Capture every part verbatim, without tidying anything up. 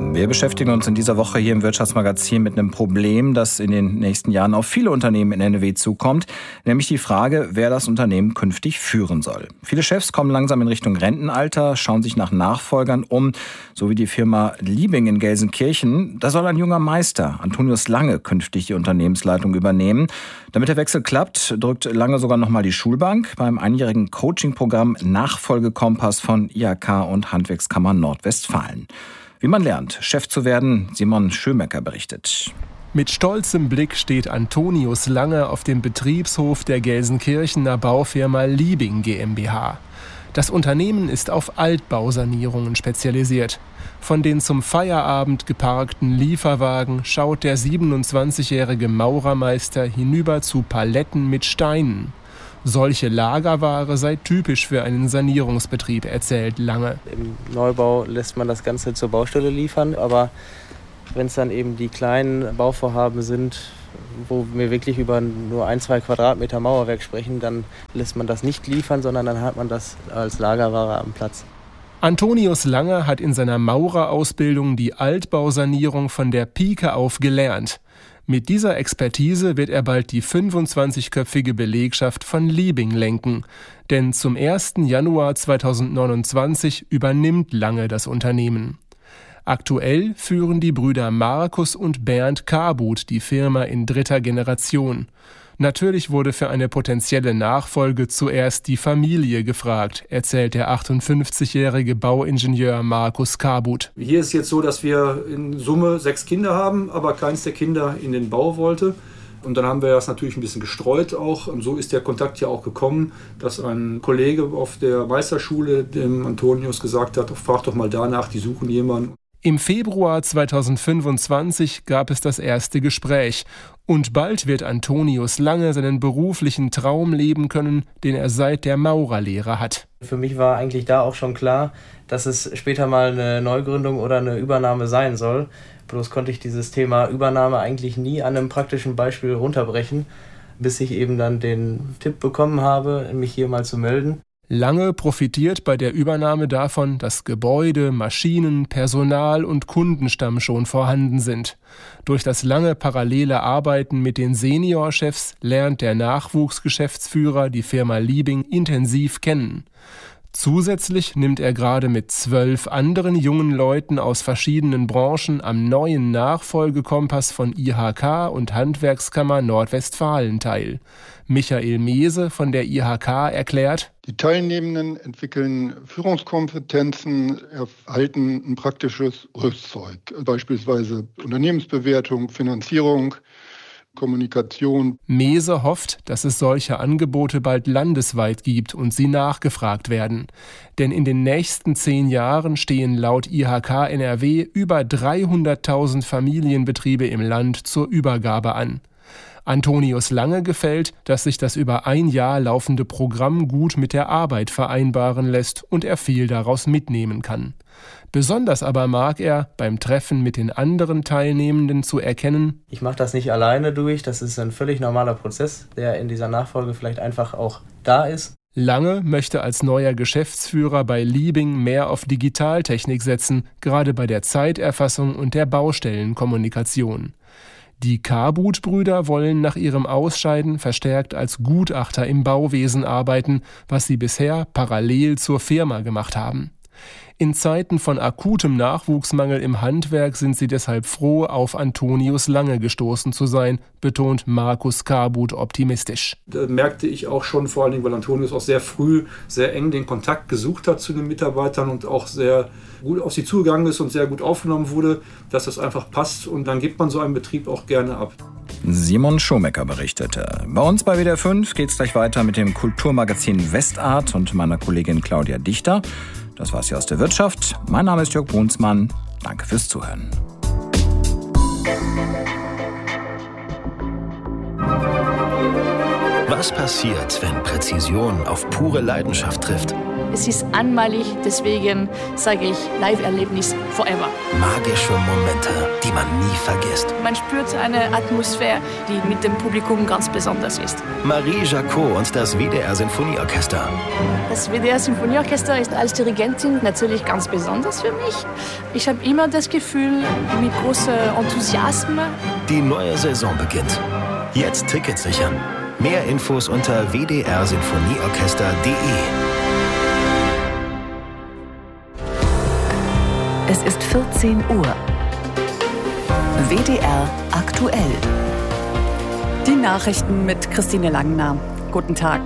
Wir beschäftigen uns in dieser Woche hier im Wirtschaftsmagazin mit einem Problem, das in den nächsten Jahren auf viele Unternehmen in N R W zukommt, nämlich die Frage, wer das Unternehmen künftig führen soll. Viele Chefs kommen langsam in Richtung Rentenalter, schauen sich nach Nachfolgern um, so wie die Firma Liebing in Gelsenkirchen. Da soll ein junger Meister, Antonius Lange, künftig die Unternehmensleitung übernehmen. Damit der Wechsel klappt, drückt Lange sogar nochmal die Schulbank beim einjährigen Coaching-Programm Nachfolgekompass von I H K und Handwerkskammer Nordwestfalen. Wie man lernt, Chef zu werden, Simon Schömecker berichtet. Mit stolzem Blick steht Antonius Lange auf dem Betriebshof der Gelsenkirchener Baufirma Liebing GmbH. Das Unternehmen ist auf Altbausanierungen spezialisiert. Von den zum Feierabend geparkten Lieferwagen schaut der siebenundzwanzigjährige Maurermeister hinüber zu Paletten mit Steinen. Solche Lagerware sei typisch für einen Sanierungsbetrieb, erzählt Lange. Im Neubau lässt man das Ganze zur Baustelle liefern, aber wenn es dann eben die kleinen Bauvorhaben sind, wo wir wirklich über nur ein, zwei Quadratmeter Mauerwerk sprechen, dann lässt man das nicht liefern, sondern dann hat man das als Lagerware am Platz. Antonius Lange hat in seiner Maurerausbildung die Altbausanierung von der Pike auf gelernt. Mit dieser Expertise wird er bald die fünfundzwanzigköpfige Belegschaft von Liebing lenken. Denn zum ersten Januar zweitausendneunundzwanzig übernimmt Lange das Unternehmen. Aktuell führen die Brüder Markus und Bernd Karbut die Firma in dritter Generation. Natürlich wurde für eine potenzielle Nachfolge zuerst die Familie gefragt, erzählt der achtundfünfzigjährige Bauingenieur Markus Karbut. Hier ist es jetzt so, dass wir in Summe sechs Kinder haben, aber keins der Kinder in den Bau wollte. Und dann haben wir das natürlich ein bisschen gestreut auch. Und so ist der Kontakt ja auch gekommen, dass ein Kollege auf der Meisterschule dem Antonius gesagt hat, frag doch mal danach, die suchen jemanden. Im Februar zweitausendfünfundzwanzig gab es das erste Gespräch und bald wird Antonius Lange seinen beruflichen Traum leben können, den er seit der Maurerlehre hat. Für mich war eigentlich da auch schon klar, dass es später mal eine Neugründung oder eine Übernahme sein soll. Bloß konnte ich dieses Thema Übernahme eigentlich nie an einem praktischen Beispiel runterbrechen, bis ich eben dann den Tipp bekommen habe, mich hier mal zu melden. Lange profitiert bei der Übernahme davon, dass Gebäude, Maschinen, Personal und Kundenstamm schon vorhanden sind. Durch das lange parallele Arbeiten mit den Seniorchefs lernt der Nachwuchsgeschäftsführer die Firma Liebing intensiv kennen. Zusätzlich nimmt er gerade mit zwölf anderen jungen Leuten aus verschiedenen Branchen am neuen Nachfolgekompass von I H K und Handwerkskammer Nordwestfalen teil. Michael Mese von der I H K erklärt: Die Teilnehmenden entwickeln Führungskompetenzen, erhalten ein praktisches Rüstzeug, beispielsweise Unternehmensbewertung, Finanzierung, Kommunikation. Mese hofft, dass es solche Angebote bald landesweit gibt und sie nachgefragt werden. Denn in den nächsten zehn Jahren stehen laut I H K N R W über dreihunderttausend Familienbetriebe im Land zur Übergabe an. Antonius Lange gefällt, dass sich das über ein Jahr laufende Programm gut mit der Arbeit vereinbaren lässt und er viel daraus mitnehmen kann. Besonders aber mag er, beim Treffen mit den anderen Teilnehmenden zu erkennen: Ich mache das nicht alleine durch, das ist ein völlig normaler Prozess, der in dieser Nachfolge vielleicht einfach auch da ist. Lange möchte als neuer Geschäftsführer bei Liebing mehr auf Digitaltechnik setzen, gerade bei der Zeiterfassung und der Baustellenkommunikation. Die Karbut-Brüder wollen nach ihrem Ausscheiden verstärkt als Gutachter im Bauwesen arbeiten, was sie bisher parallel zur Firma gemacht haben. In Zeiten von akutem Nachwuchsmangel im Handwerk sind sie deshalb froh, auf Antonius Lange gestoßen zu sein, betont Markus Karbut optimistisch. Da merkte ich auch schon, vor allen Dingen, weil Antonius auch sehr früh sehr eng den Kontakt gesucht hat zu den Mitarbeitern und auch sehr gut auf sie zugegangen ist und sehr gut aufgenommen wurde, dass das einfach passt und dann gibt man so einen Betrieb auch gerne ab. Simon Schomecker berichtete. Bei uns bei W D R fünf geht es gleich weiter mit dem Kulturmagazin Westart und meiner Kollegin Claudia Dichter. Das war's hier aus der Wirtschaft. Mein Name ist Jörg Brunsmann. Danke fürs Zuhören. Was passiert, wenn Präzision auf pure Leidenschaft trifft? Es ist einmalig, deswegen sage ich Live-Erlebnis forever. Magische Momente, die man nie vergisst. Man spürt eine Atmosphäre, die mit dem Publikum ganz besonders ist. Marie Jacot und das W D R-Sinfonieorchester. Das W D R-Sinfonieorchester ist als Dirigentin natürlich ganz besonders für mich. Ich habe immer das Gefühl, mit großem Enthusiasmus. Die neue Saison beginnt. Jetzt Tickets sichern. Mehr Infos unter w d r sinfonieorchester punkt d e. Es ist vierzehn Uhr. W D R aktuell. Die Nachrichten mit Christine Langner. Guten Tag.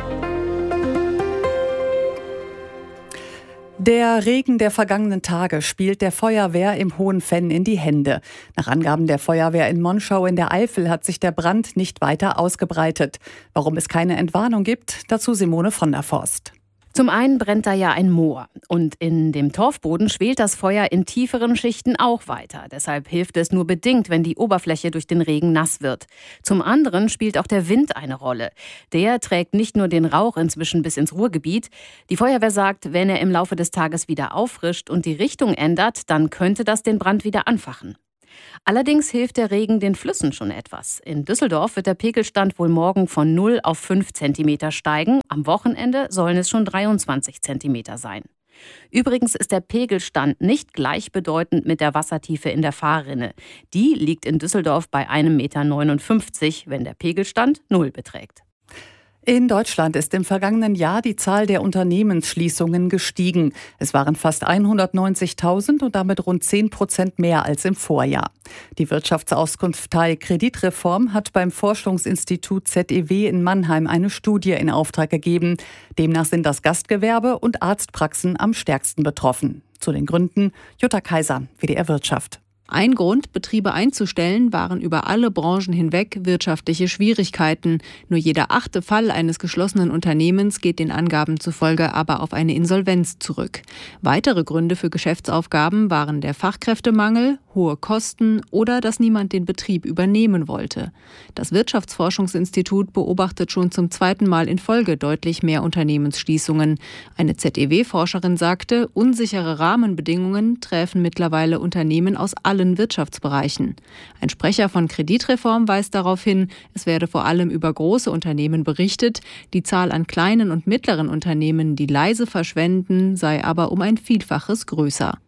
Der Regen der vergangenen Tage spielt der Feuerwehr im Hohen Venn in die Hände. Nach Angaben der Feuerwehr in Monschau in der Eifel hat sich der Brand nicht weiter ausgebreitet. Warum es keine Entwarnung gibt, dazu Simone von der Forst. Zum einen brennt da ja ein Moor und in dem Torfboden schwelt das Feuer in tieferen Schichten auch weiter. Deshalb hilft es nur bedingt, wenn die Oberfläche durch den Regen nass wird. Zum anderen spielt auch der Wind eine Rolle. Der trägt nicht nur den Rauch inzwischen bis ins Ruhrgebiet. Die Feuerwehr sagt, wenn er im Laufe des Tages wieder auffrischt und die Richtung ändert, dann könnte das den Brand wieder anfachen. Allerdings hilft der Regen den Flüssen schon etwas. In Düsseldorf wird der Pegelstand wohl morgen von null auf fünf Zentimeter steigen. Am Wochenende sollen es schon dreiundzwanzig Zentimeter sein. Übrigens ist der Pegelstand nicht gleichbedeutend mit der Wassertiefe in der Fahrrinne. Die liegt in Düsseldorf bei einem Meter neunundfünfzig, wenn der Pegelstand null beträgt. In Deutschland ist im vergangenen Jahr die Zahl der Unternehmensschließungen gestiegen. Es waren fast hundertneunzigtausend und damit rund zehn Prozent mehr als im Vorjahr. Die Wirtschaftsauskunftei Kreditreform hat beim Forschungsinstitut Z E W in Mannheim eine Studie in Auftrag gegeben. Demnach sind das Gastgewerbe und Arztpraxen am stärksten betroffen. Zu den Gründen Jutta Kaiser, W D R Wirtschaft. Ein Grund, Betriebe einzustellen, waren über alle Branchen hinweg wirtschaftliche Schwierigkeiten. Nur jeder achte Fall eines geschlossenen Unternehmens geht den Angaben zufolge aber auf eine Insolvenz zurück. Weitere Gründe für Geschäftsaufgaben waren der Fachkräftemangel, hohe Kosten oder dass niemand den Betrieb übernehmen wollte. Das Wirtschaftsforschungsinstitut beobachtet schon zum zweiten Mal in Folge deutlich mehr Unternehmensschließungen. Eine Z E W-Forscherin sagte, unsichere Rahmenbedingungen treffen mittlerweile Unternehmen aus allen Wirtschaftsbereichen. Ein Sprecher von Kreditreform weist darauf hin, es werde vor allem über große Unternehmen berichtet. Die Zahl an kleinen und mittleren Unternehmen, die leise verschwenden, sei aber um ein Vielfaches größer.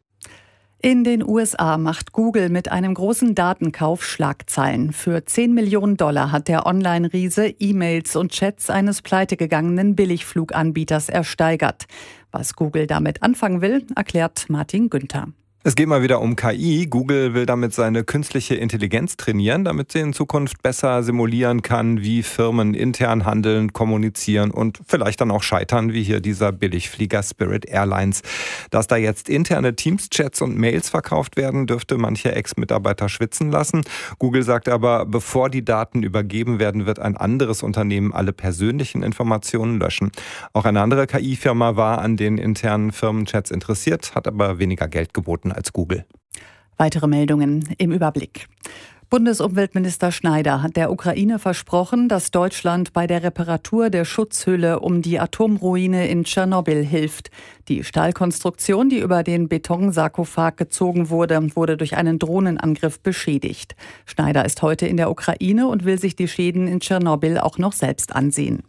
In den U S A macht Google mit einem großen Datenkauf Schlagzeilen. Für zehn Millionen Dollar hat der Online-Riese E-Mails und Chats eines pleitegegangenen Billigfluganbieters ersteigert. Was Google damit anfangen will, erklärt Martin Günther. Es geht mal wieder um K I. Google will damit seine künstliche Intelligenz trainieren, damit sie in Zukunft besser simulieren kann, wie Firmen intern handeln, kommunizieren und vielleicht dann auch scheitern, wie hier dieser Billigflieger Spirit Airlines. Dass da jetzt interne Teams-Chats und Mails verkauft werden, dürfte manche Ex-Mitarbeiter schwitzen lassen. Google sagt aber, bevor die Daten übergeben werden, wird ein anderes Unternehmen alle persönlichen Informationen löschen. Auch eine andere K I-Firma war an den internen Firmenchats interessiert, hat aber weniger Geld geboten als Google. Weitere Meldungen im Überblick. Bundesumweltminister Schneider hat der Ukraine versprochen, dass Deutschland bei der Reparatur der Schutzhülle um die Atomruine in Tschernobyl hilft. Die Stahlkonstruktion, die über den Betonsarkophag gezogen wurde, wurde durch einen Drohnenangriff beschädigt. Schneider ist heute in der Ukraine und will sich die Schäden in Tschernobyl auch noch selbst ansehen.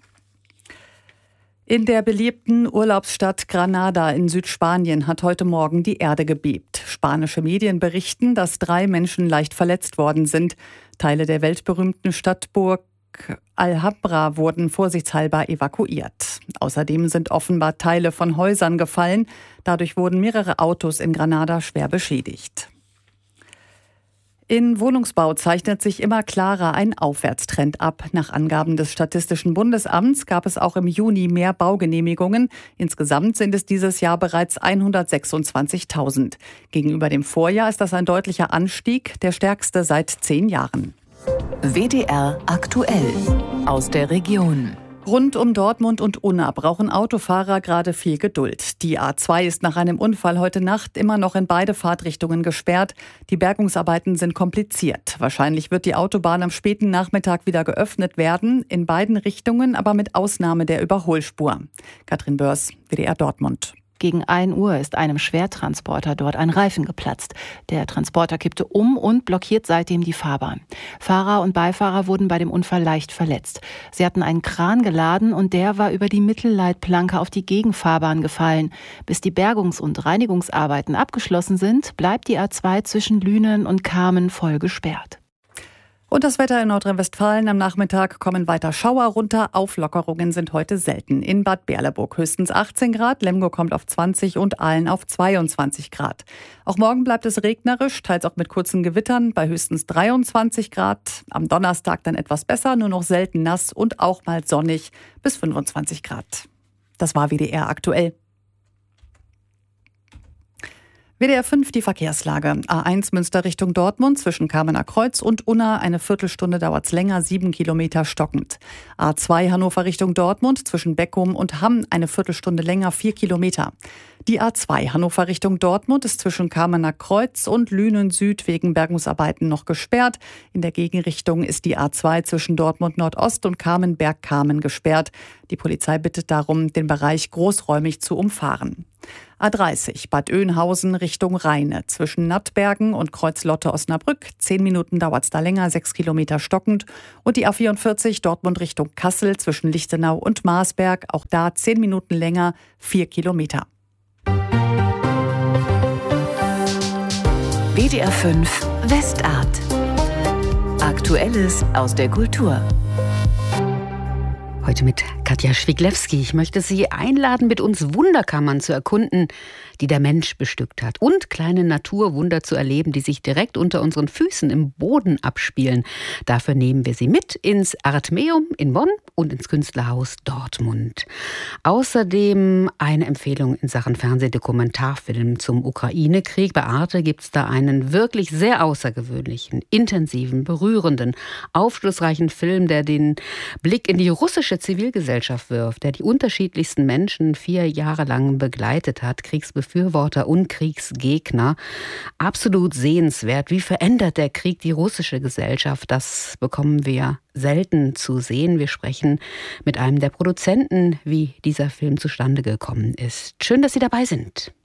In der beliebten Urlaubsstadt Granada in Südspanien hat heute Morgen die Erde gebebt. Spanische Medien berichten, dass drei Menschen leicht verletzt worden sind. Teile der weltberühmten Stadtburg Alhambra wurden vorsichtshalber evakuiert. Außerdem sind offenbar Teile von Häusern gefallen. Dadurch wurden mehrere Autos in Granada schwer beschädigt. In Wohnungsbau zeichnet sich immer klarer ein Aufwärtstrend ab. Nach Angaben des Statistischen Bundesamts gab es auch im Juni mehr Baugenehmigungen. Insgesamt sind es dieses Jahr bereits hundertsechsundzwanzigtausend. Gegenüber dem Vorjahr ist das ein deutlicher Anstieg, der stärkste seit zehn Jahren. W D R aktuell aus der Region. Rund um Dortmund und Unna brauchen Autofahrer gerade viel Geduld. Die A zwei ist nach einem Unfall heute Nacht immer noch in beide Fahrtrichtungen gesperrt. Die Bergungsarbeiten sind kompliziert. Wahrscheinlich wird die Autobahn am späten Nachmittag wieder geöffnet werden, in beiden Richtungen, aber mit Ausnahme der Überholspur. Katrin Börs, W D R Dortmund. Gegen ein Uhr ist einem Schwertransporter dort ein Reifen geplatzt. Der Transporter kippte um und blockiert seitdem die Fahrbahn. Fahrer und Beifahrer wurden bei dem Unfall leicht verletzt. Sie hatten einen Kran geladen und der war über die Mittelleitplanke auf die Gegenfahrbahn gefallen. Bis die Bergungs- und Reinigungsarbeiten abgeschlossen sind, bleibt die A zwei zwischen Lünen und Kamen voll gesperrt. Und das Wetter in Nordrhein-Westfalen. Am Nachmittag kommen weiter Schauer runter. Auflockerungen sind heute selten. In Bad Berleburg höchstens achtzehn Grad, Lemgo kommt auf zwanzig und Aalen auf zweiundzwanzig Grad. Auch morgen bleibt es regnerisch, teils auch mit kurzen Gewittern bei höchstens dreiundzwanzig Grad. Am Donnerstag dann etwas besser, nur noch selten nass und auch mal sonnig bis fünfundzwanzig Grad. Das war W D R aktuell. W D R fünf, die Verkehrslage. A eins Münster Richtung Dortmund zwischen Kamener Kreuz und Unna. Eine Viertelstunde dauert's länger, sieben Kilometer stockend. A zwei Hannover Richtung Dortmund zwischen Beckum und Hamm. Eine Viertelstunde länger, vier Kilometer. Die A zwei Hannover Richtung Dortmund ist zwischen Kamener Kreuz und Lünen Süd wegen Bergungsarbeiten noch gesperrt. In der Gegenrichtung ist die A zwei zwischen Dortmund Nordost und Kamenberg-Kamen gesperrt. Die Polizei bittet darum, den Bereich großräumig zu umfahren. A dreißig Bad Oeynhausen Richtung Rheine zwischen Nattbergen und Kreuz-Lotte-Osnabrück. Zehn Minuten dauert's da länger, sechs Kilometer stockend. Und die A vierundvierzig Dortmund Richtung Kassel zwischen Lichtenau und Marsberg. Auch da zehn Minuten länger, vier Kilometer. W D R fünf Westart. Aktuelles aus der Kultur. Heute mit Katja Schwiglewski. Ich möchte Sie einladen, mit uns Wunderkammern zu erkunden, die der Mensch bestückt hat. Und kleine Naturwunder zu erleben, die sich direkt unter unseren Füßen im Boden abspielen. Dafür nehmen wir Sie mit ins Artmeum in Bonn und ins Künstlerhaus Dortmund. Außerdem eine Empfehlung in Sachen Fernsehdokumentarfilm zum Ukraine-Krieg. Bei Arte gibt es da einen wirklich sehr außergewöhnlichen, intensiven, berührenden, aufschlussreichen Film, der den Blick in die russische Zivilgesellschaft wirft, der die unterschiedlichsten Menschen vier Jahre lang begleitet hat, Kriegsbefürworter und Kriegsgegner. Absolut sehenswert. Wie verändert der Krieg die russische Gesellschaft? Das bekommen wir selten zu sehen. Wir sprechen mit einem der Produzenten, wie dieser Film zustande gekommen ist. Schön, dass Sie dabei sind.